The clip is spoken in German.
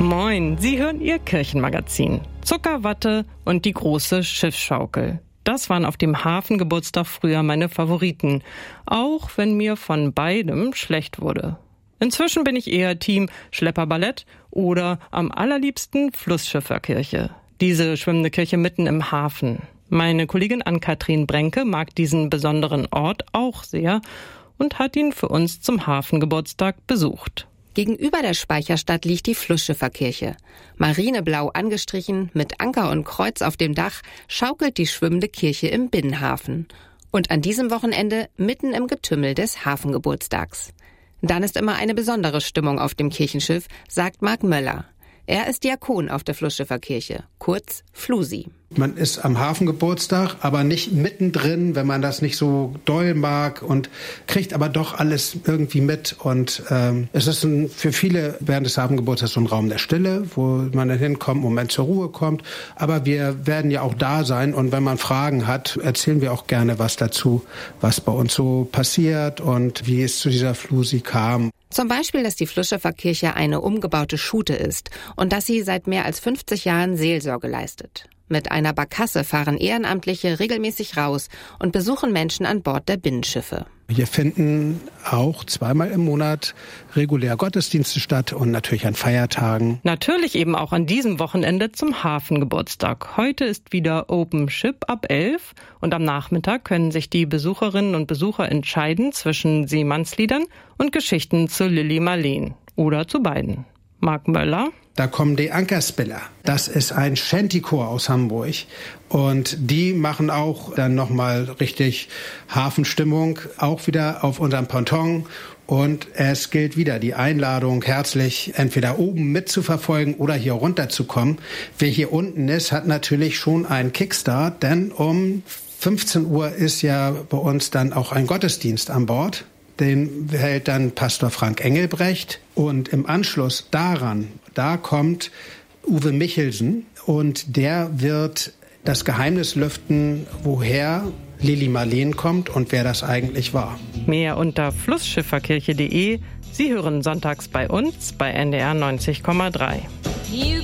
Moin, Sie hören Ihr Kirchenmagazin. Zucker, Watte und die große Schiffsschaukel. Das waren auf dem Hafengeburtstag früher meine Favoriten, auch wenn mir von beidem schlecht wurde. Inzwischen bin ich eher Team Schlepperballett oder am allerliebsten Flussschifferkirche. Diese schwimmende Kirche mitten im Hafen. Meine Kollegin Ann-Kathrin Brenke mag diesen besonderen Ort auch sehr und hat ihn für uns zum Hafengeburtstag besucht. Gegenüber der Speicherstadt liegt die Flussschifferkirche. Marineblau angestrichen, mit Anker und Kreuz auf dem Dach, schaukelt die schwimmende Kirche im Binnenhafen. Und an diesem Wochenende mitten im Getümmel des Hafengeburtstags. Dann ist immer eine besondere Stimmung auf dem Kirchenschiff, sagt Marc Möller. Er ist Diakon auf der Flussschifferkirche, kurz Flusi. Man ist am Hafengeburtstag, aber nicht mittendrin, wenn man das nicht so doll mag, und kriegt aber doch alles irgendwie mit. Und es ist für viele während des Hafengeburtstags so ein Raum der Stille, wo man dann hinkommt, Moment zur Ruhe kommt. Aber wir werden ja auch da sein, und wenn man Fragen hat, erzählen wir auch gerne was dazu, was bei uns so passiert und wie es zu dieser Flusi kam. Zum Beispiel, dass die Flussschifferkirche eine umgebaute Schute ist und dass sie seit mehr als 50 Jahren Seelsorge leistet. Mit einer Barkasse fahren Ehrenamtliche regelmäßig raus und besuchen Menschen an Bord der Binnenschiffe. Hier finden auch zweimal im Monat regulär Gottesdienste statt und natürlich an Feiertagen. Natürlich eben auch an diesem Wochenende zum Hafengeburtstag. Heute ist wieder Open Ship ab 11 und am Nachmittag können sich die Besucherinnen und Besucher entscheiden zwischen Seemannsliedern und Geschichten zu Lilli Marleen oder zu beiden. Marc Möller. Da kommen die Ankerspiller. Das ist ein Shantychor aus Hamburg. Und die machen auch dann nochmal richtig Hafenstimmung, auch wieder auf unserem Ponton. Und es gilt wieder die Einladung, herzlich entweder oben mitzuverfolgen oder hier runterzukommen. Wer hier unten ist, hat natürlich schon einen Kickstart, denn um 15 Uhr ist ja bei uns dann auch ein Gottesdienst an Bord. Den hält dann Pastor Frank Engelbrecht. Und im Anschluss daran, da kommt Uwe Michelsen, und der wird das Geheimnis lüften, woher Lilli Marleen kommt und wer das eigentlich war. Mehr unter flussschifferkirche.de. Sie hören sonntags bei uns bei NDR 90,3.